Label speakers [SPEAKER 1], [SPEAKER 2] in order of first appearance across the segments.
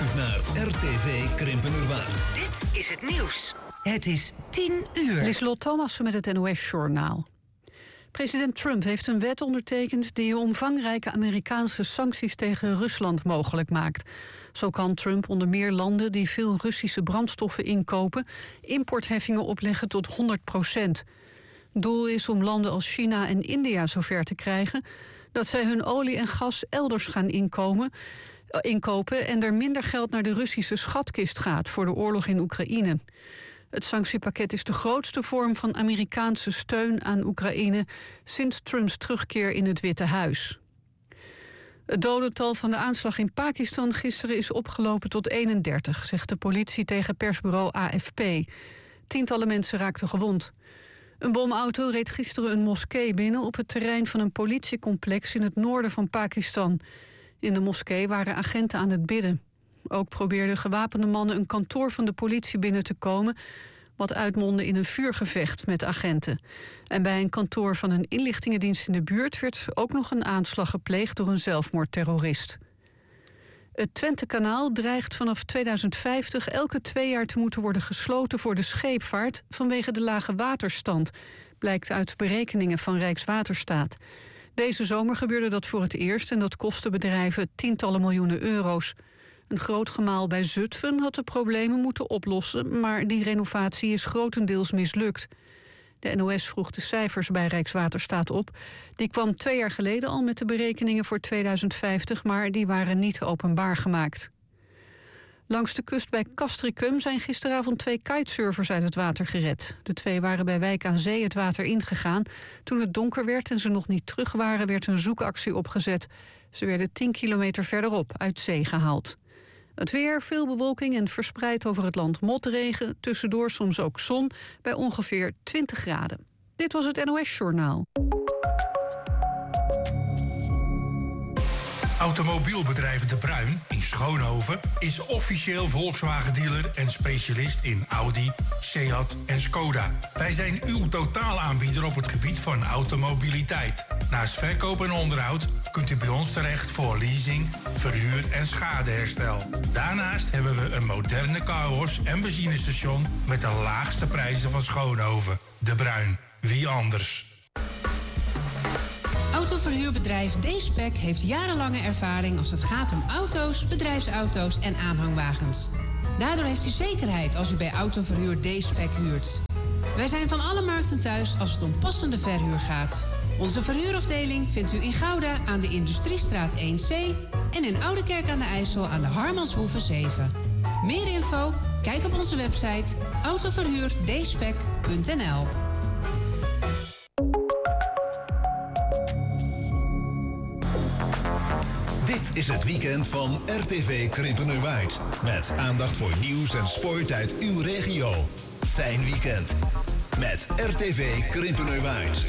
[SPEAKER 1] luistert naar RTV Krimpenerwaard.
[SPEAKER 2] Dit is het nieuws. Het is 10:00.
[SPEAKER 3] Lieselot Thomassen met het NOS-journaal. President Trump heeft een wet ondertekend die omvangrijke Amerikaanse sancties tegen Rusland mogelijk maakt. Zo kan Trump onder meer landen die veel Russische brandstoffen inkopen importheffingen opleggen tot 100%. Doel is om landen als China en India zover te krijgen dat zij hun olie en gas elders gaan inkopen en er minder geld naar de Russische schatkist gaat voor de oorlog in Oekraïne. Het sanctiepakket is de grootste vorm van Amerikaanse steun aan Oekraïne sinds Trumps terugkeer in het Witte Huis. Het dodental van de aanslag in Pakistan gisteren is opgelopen tot 31, zegt de politie tegen persbureau AFP. Tientallen mensen raakten gewond. Een bomauto reed gisteren een moskee binnen op het terrein van een politiecomplex in het noorden van Pakistan. In de moskee waren agenten aan het bidden. Ook probeerden gewapende mannen een kantoor van de politie binnen te komen, wat uitmondde in een vuurgevecht met agenten. En bij een kantoor van een inlichtingendienst in de buurt werd ook nog een aanslag gepleegd door een zelfmoordterrorist. Het Twentekanaal dreigt vanaf 2050 elke 2 jaar te moeten worden gesloten voor de scheepvaart vanwege de lage waterstand, blijkt uit berekeningen van Rijkswaterstaat. Deze zomer gebeurde dat voor het eerst en dat kostte bedrijven tientallen miljoenen euro's. Een groot gemaal bij Zutphen had de problemen moeten oplossen, maar die renovatie is grotendeels mislukt. De NOS vroeg de cijfers bij Rijkswaterstaat op. Die kwam 2 jaar geleden al met de berekeningen voor 2050, maar die waren niet openbaar gemaakt. Langs de kust bij Castricum zijn gisteravond 2 kitesurfers uit het water gered. De 2 waren bij Wijk aan Zee het water ingegaan. Toen het donker werd en ze nog niet terug waren, werd een zoekactie opgezet. Ze werden 10 kilometer verderop uit zee gehaald. Het weer, veel bewolking en verspreid over het land motregen. Tussendoor soms ook zon bij ongeveer 20 graden. Dit was het NOS-journaal.
[SPEAKER 4] Automobielbedrijf De Bruin in Schoonhoven is officieel Volkswagen-dealer en specialist in Audi, Seat en Skoda. Wij zijn uw totaalaanbieder op het gebied van automobiliteit. Naast verkoop en onderhoud kunt u bij ons terecht voor leasing, verhuur en schadeherstel. Daarnaast hebben we een moderne carwash en benzinestation met de laagste prijzen van Schoonhoven. De Bruin, wie anders?
[SPEAKER 5] Autoverhuurbedrijf D-Spec heeft jarenlange ervaring als het gaat om auto's, bedrijfsauto's en aanhangwagens. Daardoor heeft u zekerheid als u bij Autoverhuur D-Spec huurt. Wij zijn van alle markten thuis als het om passende verhuur gaat. Onze verhuurafdeling vindt u in Gouda aan de Industriestraat 1C en in Oudekerk aan de IJssel aan de Harmanshoeve 7. Meer info? Kijk op onze website autoverhuurd-spec.nl.
[SPEAKER 1] Dit is het weekend van RTV Krimpenerwaard. Met aandacht voor nieuws en sport uit uw regio. Fijn weekend met RTV Krimpenerwaard.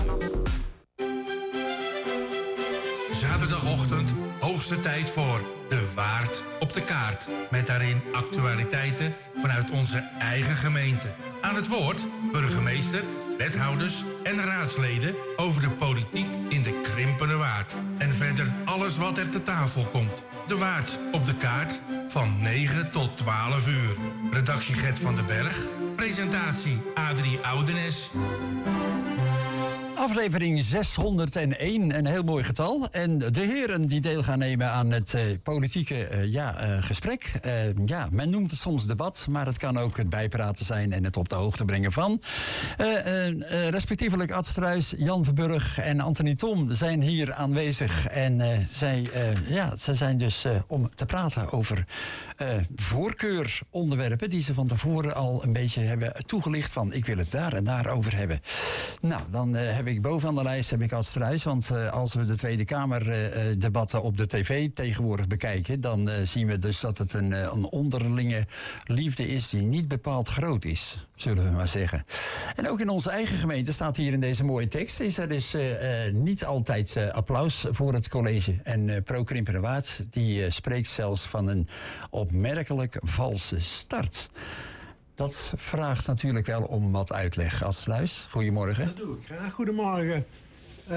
[SPEAKER 4] Zaterdagochtend, hoogste tijd voor De Waard op de Kaart. Met daarin actualiteiten vanuit onze eigen gemeente. Aan het woord burgemeester, wethouders en raadsleden over de politiek in de Krimpenerwaard. En verder alles wat er te tafel komt. De Waard op de Kaart van 9 tot 12 uur. Redactie Gert van den Berg. Presentatie Adrie Oudenes.
[SPEAKER 6] Aflevering 601, een heel mooi getal. En de heren die deel gaan nemen aan het politieke gesprek. Men noemt het soms debat, maar het kan ook het bijpraten zijn en het op de hoogte brengen van. Respectievelijk Ad Struijs, Jan Verburg en Anthony Thom zijn hier aanwezig. En zij zijn dus om te praten over voorkeuronderwerpen die ze van tevoren al een beetje hebben toegelicht van ik wil het daar en daar over hebben. Nou, dan heb ik bovenaan de lijst Ad Struijs, want als we de Tweede Kamerdebatten op de tv tegenwoordig bekijken, dan zien we dus dat het een onderlinge liefde is die niet bepaald groot is, zullen we maar zeggen. En ook in onze eigen gemeente staat hier in deze mooie tekst, is er dus niet altijd applaus voor het college. En Pro Krimpenerwaard die spreekt zelfs van een opmerkelijk valse start. Dat vraagt natuurlijk wel om wat uitleg. Ad Struijs, goedemorgen.
[SPEAKER 7] Dat doe ik graag. Goedemorgen.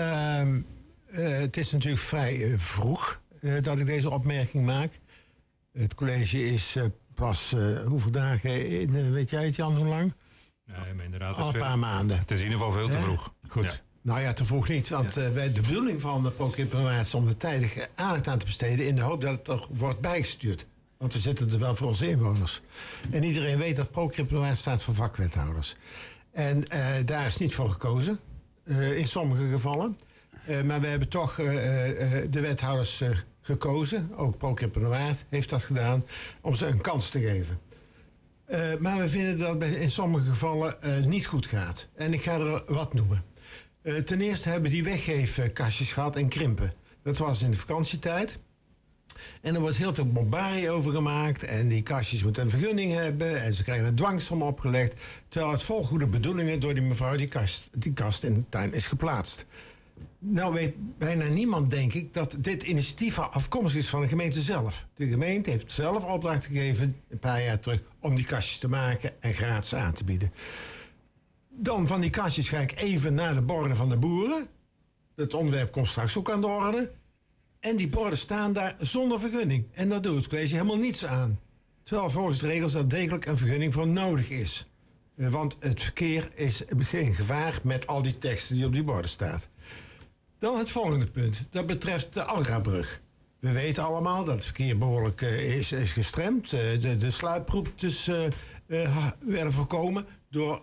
[SPEAKER 7] Het is natuurlijk vrij vroeg dat ik deze opmerking maak. Het college is pas hoeveel dagen, weet jij het Jan, hoe lang?
[SPEAKER 8] Nee, maar inderdaad.
[SPEAKER 7] Al een paar maanden.
[SPEAKER 8] Het is in ieder geval veel te vroeg.
[SPEAKER 7] Goed. Ja. Nou ja, te vroeg niet, want de bedoeling van de ProCryptoNoir is om er tijdig aandacht aan te besteden in de hoop dat het toch wordt bijgestuurd. Want we zitten er wel voor onze inwoners. En iedereen weet dat ProCryptoNoir staat voor vakwethouders. En daar is niet voor gekozen, in sommige gevallen. Maar we hebben toch de wethouders gekozen, ook ProCryptoNoir heeft dat gedaan, om ze een kans te geven. Maar we vinden dat het in sommige gevallen niet goed gaat. En ik ga er wat noemen. Ten eerste hebben die weggeefkastjes gehad in Krimpen. Dat was in de vakantietijd. En er wordt heel veel bombarie over gemaakt. En die kastjes moeten een vergunning hebben. En ze krijgen een dwangsom opgelegd. Terwijl het vol goede bedoelingen door die mevrouw die kast in de tuin is geplaatst. Nou weet bijna niemand, denk ik, dat dit initiatief afkomstig is van de gemeente zelf. De gemeente heeft zelf opdracht gegeven, een paar jaar terug, om die kastjes te maken en gratis aan te bieden. Dan van die kastjes ga ik even naar de borden van de boeren. Het onderwerp komt straks ook aan de orde. En die borden staan daar zonder vergunning. En daar doet het college helemaal niets aan. Terwijl volgens de regels er degelijk een vergunning voor nodig is. Want het verkeer is geen gevaar met al die teksten die op die borden staan. Dan het volgende punt. Dat betreft de Alrabrug. We weten allemaal dat het verkeer behoorlijk is gestremd. De sluiproutes werden voorkomen door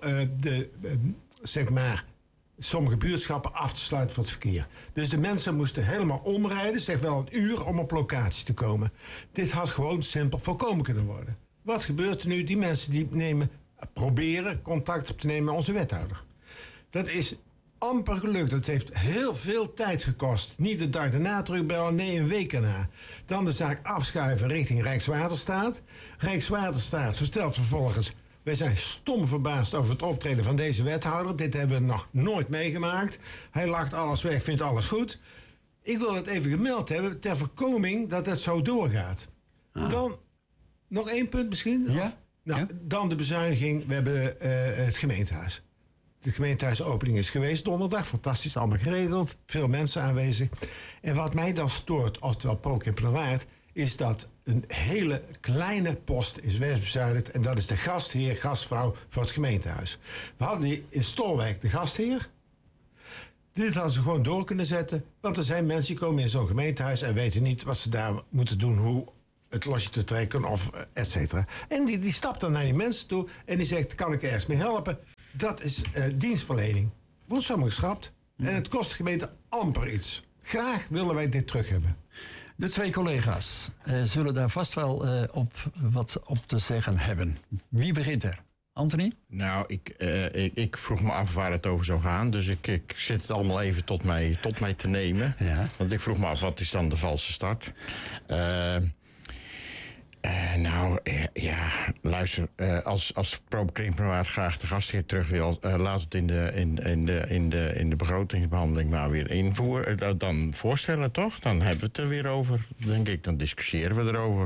[SPEAKER 7] sommige buurtschappen af te sluiten voor het verkeer. Dus de mensen moesten helemaal omrijden, zeg wel een uur om op locatie te komen. Dit had gewoon simpel voorkomen kunnen worden. Wat gebeurt er nu? Die mensen die proberen contact op te nemen met onze wethouder. Dat is amper gelukt. Dat heeft heel veel tijd gekost. Niet de dag daarna terugbellen, nee, een week erna. Dan de zaak afschuiven richting Rijkswaterstaat. Rijkswaterstaat vertelt vervolgens: wij zijn stom verbaasd over het optreden van deze wethouder. Dit hebben we nog nooit meegemaakt. Hij lacht alles weg, vindt alles goed. Ik wil het even gemeld hebben ter voorkoming dat het zo doorgaat. Dan nog één punt misschien.
[SPEAKER 6] Ja?
[SPEAKER 7] Dan de bezuiniging. We hebben het gemeentehuis. De gemeentehuisopening is geweest donderdag. Fantastisch, allemaal geregeld. Veel mensen aanwezig. En wat mij dan stoort, oftewel ProCryptoNoir, is dat een hele kleine post is wegbezuinigd. En dat is de gastheer, gastvrouw voor het gemeentehuis. We hadden die in Stolwijk de gastheer. Dit hadden ze gewoon door kunnen zetten. Want er zijn mensen die komen in zo'n gemeentehuis en weten niet wat ze daar moeten doen, hoe het losje te trekken of et cetera. En die stapt dan naar die mensen toe en die zegt: kan ik ergens mee helpen? Dat is dienstverlening. Wordt zomaar geschrapt. En het kost de gemeente amper iets. Graag willen wij dit terug hebben.
[SPEAKER 6] De twee collega's zullen daar vast wel wat op te zeggen hebben. Wie begint er? Anthony?
[SPEAKER 9] Nou, ik vroeg me af waar het over zou gaan. Dus ik zit het allemaal even tot mij te nemen. Ja. Want ik vroeg me af, wat is dan de valse start? Luister, als ProCryptoNoir graag de gastheer terug wil, laat het in de begrotingsbehandeling maar weer invoeren. Dan voorstellen, toch? Dan hebben we het er weer over, denk ik. Dan discussiëren we erover.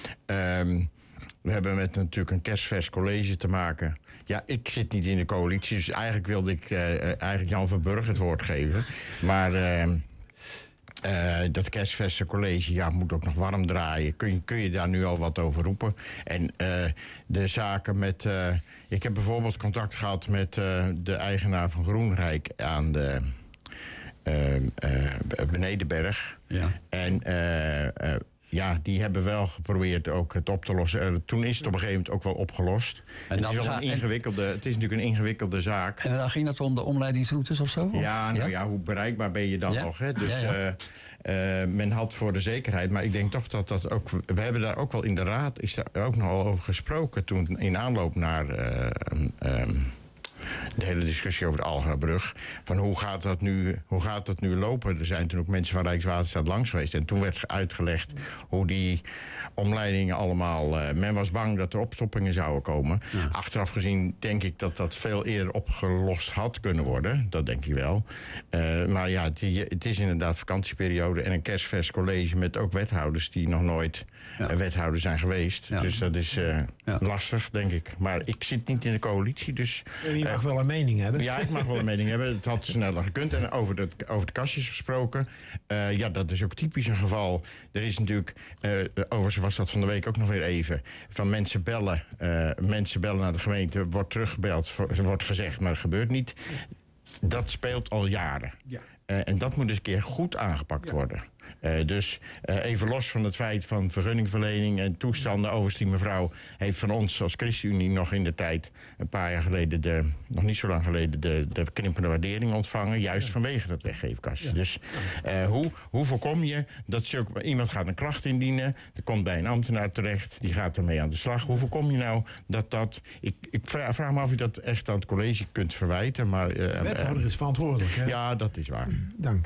[SPEAKER 9] We hebben met natuurlijk een kerstvers college te maken. Ja, ik zit niet in de coalitie, dus eigenlijk wilde ik Jan Verburg het woord geven. Maar dat kerstverse college moet ook nog warm draaien. Kun je daar nu al wat over roepen? En de zaken met... ik heb bijvoorbeeld contact gehad met de eigenaar van Groenrijk aan de Benedenberg. Ja. En die hebben wel geprobeerd ook het op te lossen. Toen is het op een gegeven moment ook wel opgelost. En het is natuurlijk een ingewikkelde zaak.
[SPEAKER 6] En dan ging het om de omleidingsroutes of zo?
[SPEAKER 9] Hoe bereikbaar ben je dan nog? Hè? Dus men had voor de zekerheid. Maar ik denk toch dat ook... We hebben daar ook wel in de raad is daar ook nogal over gesproken toen in aanloop naar de hele discussie over de Alrabrug. Van hoe gaat dat nu lopen? Er zijn toen ook mensen van Rijkswaterstaat langs geweest. En toen werd uitgelegd hoe die omleidingen allemaal... men was bang dat er opstoppingen zouden komen. Ja. Achteraf gezien denk ik dat dat veel eerder opgelost had kunnen worden. Dat denk ik wel. Maar ja, het is inderdaad vakantieperiode en een kerstvers college met ook wethouders die nog nooit wethouder zijn geweest. Ja. Dus dat is lastig, denk ik. Maar ik zit niet in de coalitie, dus
[SPEAKER 7] mag wel een mening hebben.
[SPEAKER 9] Ja, ik mag wel een mening hebben. Het had sneller gekund. En over de kastjes gesproken. Dat is ook typisch een geval. Er is natuurlijk, overigens was dat van de week ook nog weer even. Van mensen bellen naar de gemeente. Wordt teruggebeld. Wordt gezegd, maar het gebeurt niet. Dat speelt al jaren. Ja. En dat moet eens een keer goed aangepakt worden. Dus even los van het feit van vergunningverlening en toestanden. Overigens, die mevrouw heeft van ons als ChristenUnie nog in de tijd, een paar jaar geleden, nog niet zo lang geleden, de knippende waardering ontvangen. Juist vanwege dat weggeefkastje. Ja. Dus hoe voorkom je dat iemand gaat een klacht indienen, er komt bij een ambtenaar terecht, die gaat ermee aan de slag. Hoe voorkom je nou dat ik vraag me of je dat echt aan het college kunt verwijten. Maar
[SPEAKER 7] wethouder is verantwoordelijk. Hè?
[SPEAKER 9] Ja, dat is waar.
[SPEAKER 7] Dank.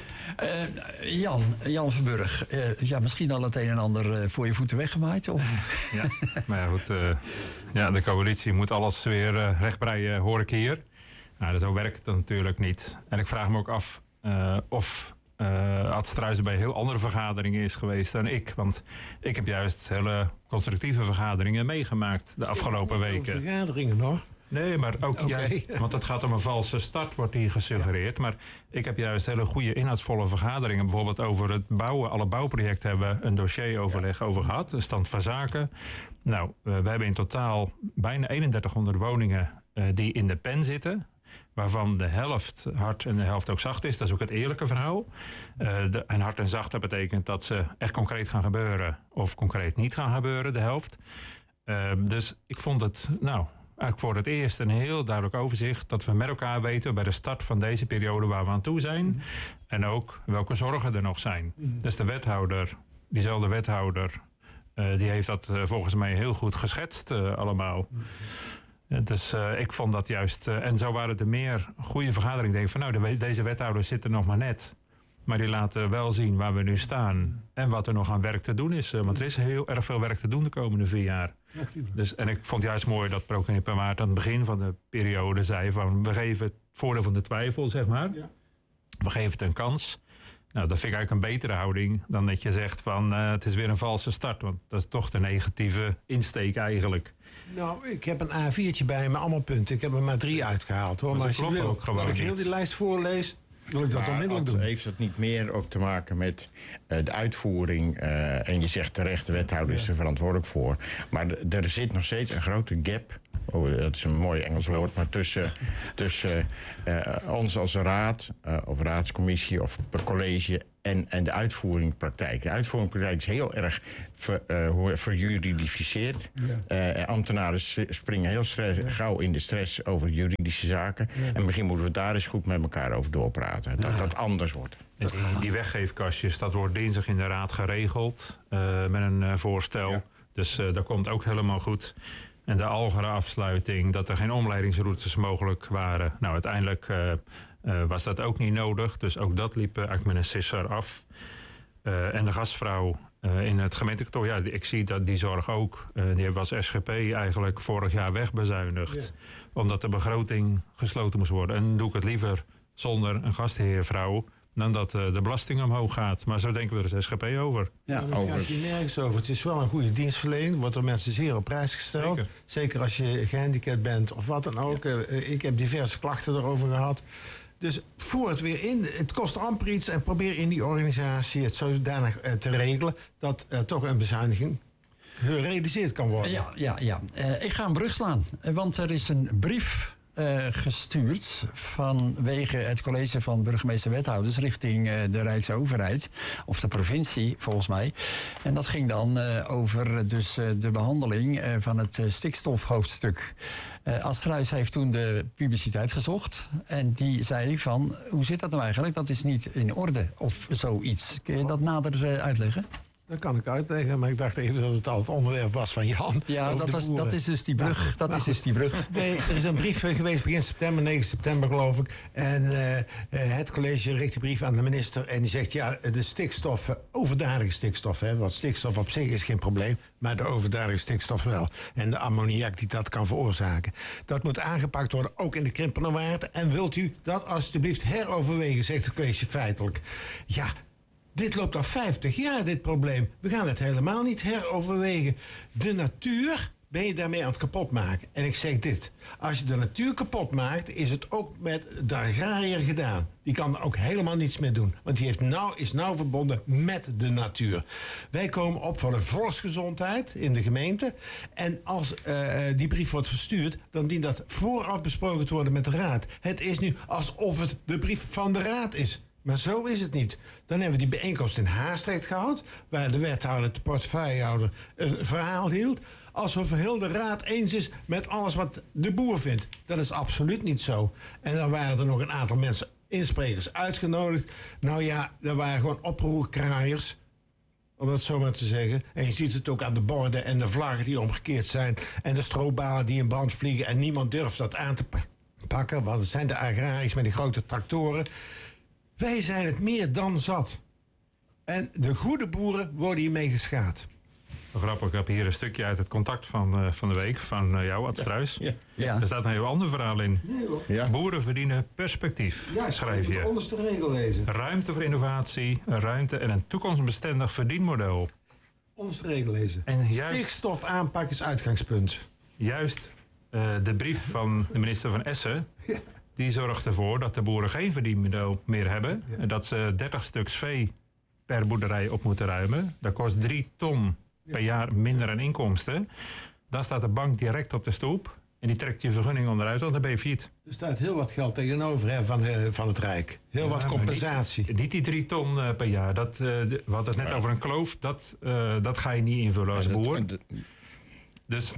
[SPEAKER 6] Jan Verburg, misschien al het een en ander voor je voeten weggemaaid? Of?
[SPEAKER 8] Ja, maar ja, goed. De coalitie moet alles weer rechtbreien, hoor ik hier. Nou, zo werkt het natuurlijk niet. En ik vraag me ook af of Ad Struijs bij heel andere vergaderingen is geweest dan ik. Want ik heb juist hele constructieve vergaderingen meegemaakt de afgelopen weken.
[SPEAKER 7] Vergaderingen hoor.
[SPEAKER 8] Nee, maar ook juist, want het gaat om een valse start, wordt hier gesuggereerd. Maar ik heb juist hele goede inhoudsvolle vergaderingen. Bijvoorbeeld over het bouwen. Alle bouwprojecten hebben een dossieroverleg over gehad. De stand van zaken. Nou, we hebben in totaal bijna 3100 woningen die in de pen zitten. Waarvan de helft hard en de helft ook zacht is. Dat is ook het eerlijke verhaal. En hard en zacht, dat betekent dat ze echt concreet gaan gebeuren. Of concreet niet gaan gebeuren, de helft. Dus ik vond het, eigenlijk voor het eerst een heel duidelijk overzicht dat we met elkaar weten bij de start van deze periode waar we aan toe zijn. En ook welke zorgen er nog zijn. Dus diezelfde wethouder, die heeft dat volgens mij heel goed geschetst allemaal. Dus ik vond dat juist, en zo waren er meer goede vergaderingen. Ik denk van deze wethouders zitten nog maar net. Maar die laten wel zien waar we nu staan en wat er nog aan werk te doen is. Want er is heel erg veel werk te doen de komende 4 jaar. Dus, en ik vond juist mooi dat Pro-Knipper Maart aan het begin van de periode zei van we geven het voordeel van de twijfel, zeg maar. Ja. We geven het een kans. Nou, dat vind ik eigenlijk een betere houding dan dat je zegt van het is weer een valse start. Want dat is toch de negatieve insteek eigenlijk.
[SPEAKER 7] Nou, ik heb een A4'tje bij me, allemaal punten. Ik heb er maar 3 uitgehaald hoor. Maar als je wil dat ik heel die lijst voorlees, wil ik dat onmiddellijk doen.
[SPEAKER 9] Heeft het niet meer ook te maken met de uitvoering? En je zegt terecht, de wethouder is er verantwoordelijk voor. Maar er zit nog steeds een grote gap. Dat is een mooi Engels woord. Maar tussen ons als raad, of raadscommissie of college en de uitvoeringspraktijk. De uitvoeringspraktijk is heel erg verjuridificeerd. Ambtenaren springen heel gauw in de stress over juridische zaken. Ja. En misschien moeten we daar eens goed met elkaar over doorpraten. Dat dat anders wordt.
[SPEAKER 8] Die weggeefkastjes, dat wordt dinsdag in de raad geregeld met een voorstel. Ja. Dus dat komt ook helemaal goed. En de algere afsluiting, dat er geen omleidingsroutes mogelijk waren. Nou, uiteindelijk was dat ook niet nodig. Dus ook dat liep eigenlijk met een sisser af. En de gastvrouw in het gemeentekantoor, ik zie dat die zorg ook. Die was SGP eigenlijk vorig jaar wegbezuinigd. Ja. Omdat de begroting gesloten moest worden. En doe ik het liever zonder een gastheervrouw dan dat de belasting omhoog gaat. Maar zo denken we er als SGP over.
[SPEAKER 7] Ja, daar gaat hier nergens over. Het is wel een goede dienstverlening. Wordt door mensen zeer op prijs gesteld. Zeker als je gehandicapt bent of wat dan ook. Ja. Ik heb diverse klachten erover gehad. Dus voer het weer in. Het kost amper iets. En probeer in die organisatie het zodanig te regelen dat er toch een bezuiniging gerealiseerd kan worden.
[SPEAKER 6] Ja. Ik ga een brug slaan. Want er is een brief gestuurd vanwege het college van burgemeester-wethouders richting de Rijksoverheid, of de provincie volgens mij. En dat ging dan over dus de behandeling van het stikstofhoofdstuk. Ad Struijs heeft toen de publiciteit gezocht en die zei van, hoe zit dat nou eigenlijk? Dat is niet in orde of zoiets. Kun je dat nader uitleggen?
[SPEAKER 7] Dat kan ik uitleggen, maar ik dacht even dat het al het onderwerp was van Jan.
[SPEAKER 6] Ja, dat is dus die brug.
[SPEAKER 7] Nee, er is een brief geweest begin september, 9 september geloof ik. En het college richt die brief aan de minister en die zegt de stikstof, overdadige stikstof, want stikstof op zich is geen probleem, maar de overdadige stikstof wel. En de ammoniak die dat kan veroorzaken. Dat moet aangepakt worden, ook in de Krimpenerwaard. En wilt u dat alsjeblieft heroverwegen, zegt het college feitelijk. Ja, dit loopt al 50 jaar, dit probleem. We gaan het helemaal niet heroverwegen. De natuur ben je daarmee aan het kapot maken. En ik zeg dit. Als je de natuur kapot maakt, is het ook met de agrariër gedaan. Die kan er ook helemaal niets mee doen. Want die is nauw verbonden met de natuur. Wij komen op voor de volksgezondheid in de gemeente. En als die brief wordt verstuurd, dan dient dat vooraf besproken te worden met de raad. Het is nu alsof het de brief van de raad is. Maar zo is het niet. Dan hebben we die bijeenkomst in Haastrecht gehad, waar de wethouder, de portefeuillehouder, een verhaal hield. Alsof heel de raad eens is met alles wat de boer vindt. Dat is absoluut niet zo. En dan waren er nog een aantal mensen, insprekers, uitgenodigd. Nou ja, er waren gewoon oproerkraaiers, om dat zo maar te zeggen. En je ziet het ook aan de borden en de vlaggen die omgekeerd zijn. En de strobalen die in brand vliegen. En niemand durft dat aan te pakken, want het zijn de agrariërs met die grote tractoren. Wij zijn het meer dan zat. En de goede boeren worden hiermee geschaad.
[SPEAKER 8] Grappig, ik heb hier een stukje uit het contact van de week van jou, Ad Struijs.
[SPEAKER 6] Ja.
[SPEAKER 8] Er staat een heel ander verhaal in.
[SPEAKER 7] Nee, hoor.
[SPEAKER 9] Ja.
[SPEAKER 8] Boeren verdienen perspectief, schrijf je.
[SPEAKER 7] De onderste regel lezen.
[SPEAKER 8] Ruimte voor innovatie, ruimte en een toekomstbestendig verdienmodel.
[SPEAKER 7] Onderste regel lezen.
[SPEAKER 8] En juist,
[SPEAKER 7] Stikstofaanpak is uitgangspunt.
[SPEAKER 8] juist de brief van de minister van Essen, die zorgt ervoor dat de boeren geen verdienmodel meer hebben. En dat ze 30 stuks vee per boerderij op moeten ruimen. Dat kost 3 ton per jaar minder aan inkomsten. Dan staat de bank direct op de stoep en die trekt je vergunning onderuit, want dan ben je failliet.
[SPEAKER 7] Er staat heel wat geld tegenover van het Rijk. Heel wat compensatie.
[SPEAKER 8] Niet die 3 ton per jaar. We hadden het net over een kloof. Dat ga je niet invullen als boer. Dus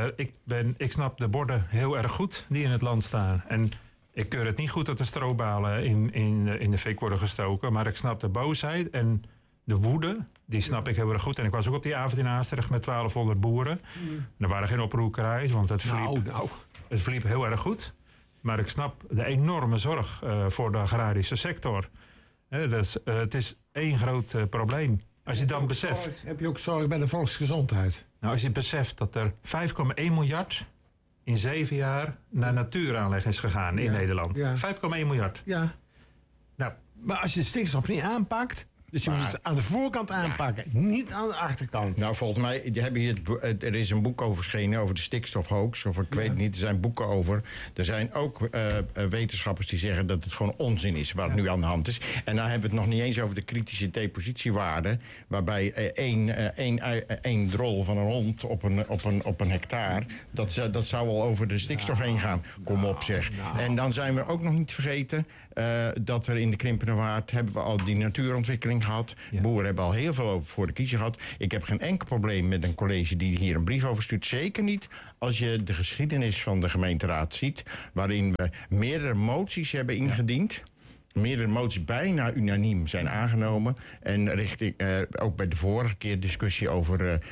[SPEAKER 8] ik snap de borden heel erg goed die in het land staan. En ik keur het niet goed dat de strobalen in de fik worden gestoken. Maar ik snap de boosheid en de woede, die snap ik heel erg goed. En ik was ook op die avond in Haastrecht met 1200 boeren. Er waren geen oproerkraaiers, want het verliep heel erg goed. Maar ik snap de enorme zorg voor de agrarische sector. Dus, het is één groot probleem. Als je dan beseft...
[SPEAKER 7] Heb je ook zorg bij de volksgezondheid?
[SPEAKER 8] Nou, als je beseft dat er 5,1 miljard in 7 jaar naar natuuraanleg is gegaan in Nederland.
[SPEAKER 7] Ja.
[SPEAKER 8] 5,1 miljard.
[SPEAKER 7] Ja.
[SPEAKER 8] Nou,
[SPEAKER 7] Maar als je de stikstof niet aanpakt, dus je moet het aan de voorkant aanpakken, niet aan de achterkant.
[SPEAKER 9] Nou, volgens mij er is een boek over verschenen over de stikstofhoax. Of ik weet het niet, er zijn boeken over. Er zijn ook wetenschappers die zeggen dat het gewoon onzin is wat nu aan de hand is. En dan hebben we het nog niet eens over de kritische depositiewaarde. Waarbij één drol van een hond op een hectare, dat zou al over de stikstof heen gaan. Kom op zeg. En dan zijn we ook nog niet vergeten dat er in de Krimpende Waard hebben we al die natuurontwikkeling gehad. Ja. Boeren hebben al heel veel over voor de kiezer gehad. Ik heb geen enkel probleem met een college die hier een brief over stuurt. Zeker niet als je de geschiedenis van de gemeenteraad ziet, waarin we meerdere moties hebben ingediend. Meerdere moties bijna unaniem zijn aangenomen. En richting ook bij de vorige keer discussie over